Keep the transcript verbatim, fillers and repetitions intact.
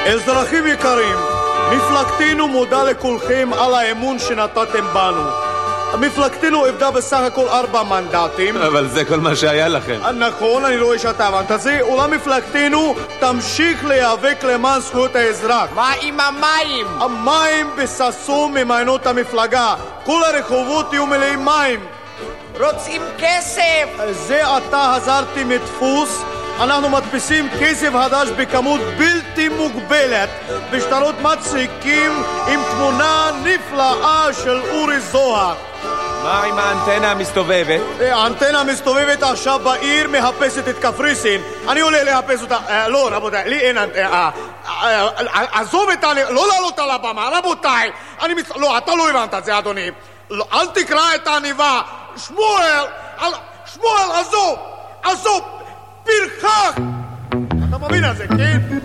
אזרחים יקרים, מפלגתנו מודה לכולכם על האמון שנתתם בנו. מפלגתנו עבדה בסך הכל ארבע מנדטים. אבל זה כל מה שהיה לכם. נכון, אני רואה שאתה הבנת את זה. אולם מפלגתנו תמשיך להיאבק למען זכויות האזרח. מה עם המים? המים בששון ממיינות המפלגה. כל הרחובות יהיו מלאים מים. רוצים כסף. זה עתה חזרתי מדפוס. אנחנו מדפיסים כסף חדש בכמות בלתי מוגבלת בשטרות מצחיקים עם תמונה נפלאה של אורי זוהר. מה עם האנטנה המסתובבת? האנטנה המסתובבת עכשיו בעיר מחפשת את קפריסין. אני עולה לחפש אותה. לא, רבותיי, לי אין אנטנה. עזוב את ה... לא לעלות על הבמה, רבותיי. לא, אתה לא הבנת את זה, אדוני. אל תקרא את העניבה. שמואל, שמואל, עזוב, עזוב. פרחח! אתה מבין על זה, כן?